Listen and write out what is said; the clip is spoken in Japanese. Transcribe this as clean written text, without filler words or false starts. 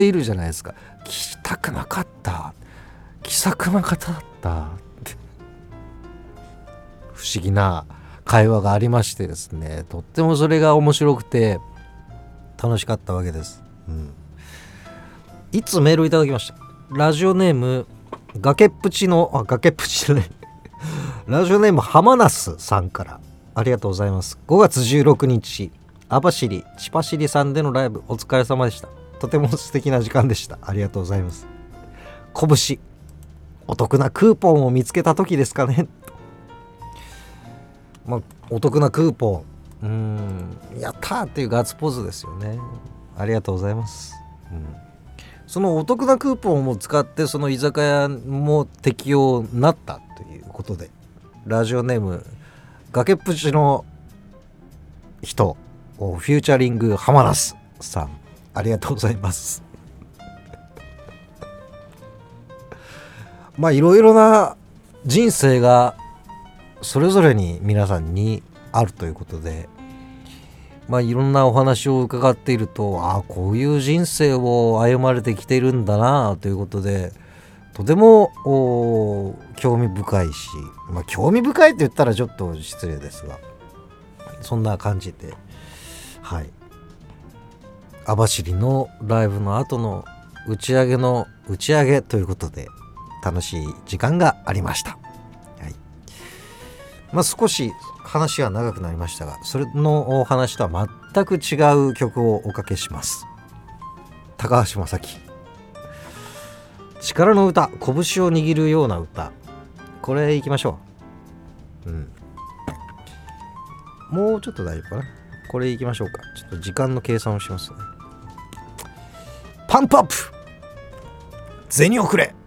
いるじゃないですか。聞きたくなかった、気さくな方だったって不思議な会話がありましてですね、とってもそれが面白くて楽しかったわけです。いつメールいただきました。ラジオネーム崖っぷちの崖っぷちじゃないラジオネーム浜那須さんからありがとうございます。5月16日網走チパシリさんでのライブお疲れ様でした。とても素敵な時間でした。ありがとうございます。拳お得なクーポンを見つけた時ですかね。お得なクーポン、やったーっていうガッツポーズですよね。ありがとうございます。そのお得なクーポンを使ってその居酒屋も適用になったということで、ラジオネーム崖っぷちの人フューチャリング浜那須さん、ありがとうございますいろいろな人生がそれぞれに皆さんにあるということで、いろんなお話を伺っていると、こういう人生を歩まれてきているんだなということで、とても興味深いし、興味深いって言ったらちょっと失礼ですが、そんな感じで、網走のライブの後の打ち上げということで楽しい時間がありました。少し話は長くなりましたが、それのお話とは全く違う曲をおかけします。高橋正樹、力の歌、拳を握るような歌、これいきましょう。もうちょっと大丈夫かな。これいきましょうか。ちょっと時間の計算をしますね。パンプアップ、銭をくれ。